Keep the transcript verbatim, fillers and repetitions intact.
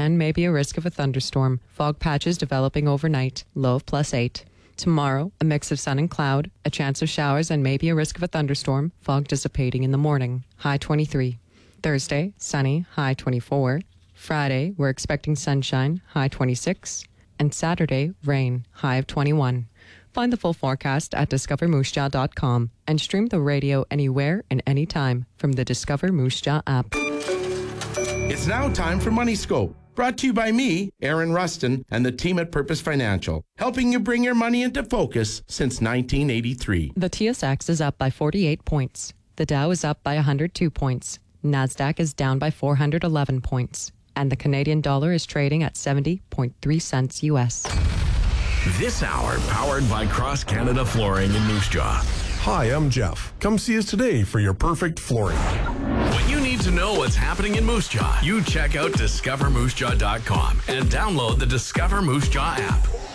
and maybe a risk of a thunderstorm. Fog patches developing overnight, low of plus eight. Tomorrow, a mix of sun and cloud, a chance of showers and maybe a risk of a thunderstorm, fog dissipating in the morning, high twenty-three. Thursday, sunny, high twenty-four. Friday, we're expecting sunshine, high twenty-six. And Saturday, rain, high of twenty-one. Find the full forecast at discover moose jaw dot com and stream the radio anywhere and anytime from the Discover Moose Jaw app. It's now time for Money Scope, brought to you by me, Aaron Rustin, and the team at Purpose Financial, helping you bring your money into focus since nineteen eighty-three. The T S X is up by forty-eight points. The Dow is up by one hundred two points. NASDAQ is down by four hundred eleven points. And the Canadian dollar is trading at seventy point three cents U S. This hour powered by Cross Canada Flooring in Moose Jaw. Hi, I'm Jeff. Come see us today for your perfect flooring. When you need to know what's happening in Moose Jaw, you check out discover moose jaw dot com and download the Discover Moose Jaw app.